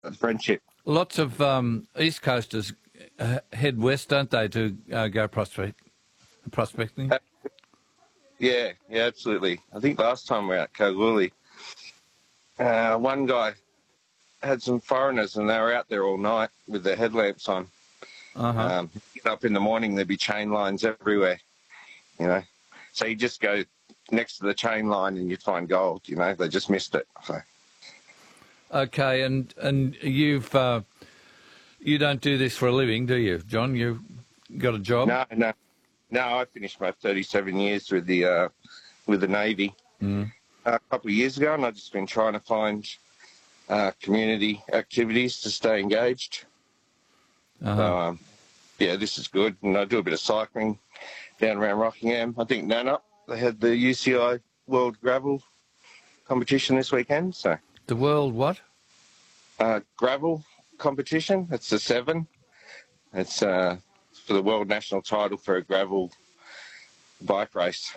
friendship. Lots of East Coasters head west, don't they, to go prospecting? Yeah, absolutely. I think last time we were at Kalgoorlie, one guy had some foreigners and they were out there all night with their headlamps on. Get up in the morning, there'd be chain lines everywhere, you know. So you just go next to the chain line and you'd find gold, you know. They just missed it. So. Okay, and you've you don't do this for a living, do you, John? You've got a job? No. I finished my 37 years with the Navy a couple of years ago, and I've just been trying to find community activities to stay engaged. So, this is good. And I do a bit of cycling down around Rockingham. I think Nannup, they had the UCI World Gravel competition this weekend. So the World what? Gravel competition. It's the 7. It's for the world national title for a gravel bike race.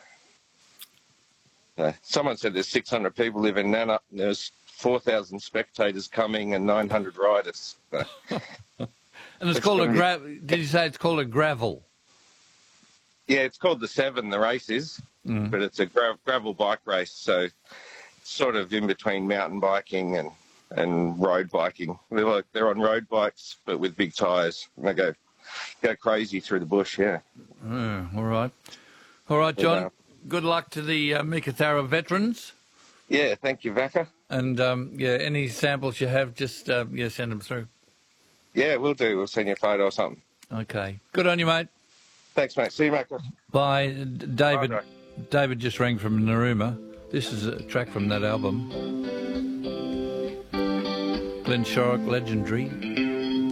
Someone said there's 600 people live in Nannup, and there's 4,000 spectators coming and 900 riders. So. And it's called did you say it's called a gravel? Yeah, it's called the 7, the race is, but it's a gravel bike race, so sort of in between mountain biking and road biking. They're on road bikes, but with big tyres. And they go crazy through the bush, yeah. All right, John. Good luck to the Meekatharra veterans. Yeah, thank you, Vaca. And, any samples you have, just, send them through. Yeah, we'll do. We'll send you a photo or something. Okay. Good on you, mate. Thanks, mate. See you, mate. Bye. David just rang from Narooma. This is a track from that album. Glenn Shorrock, Legendary.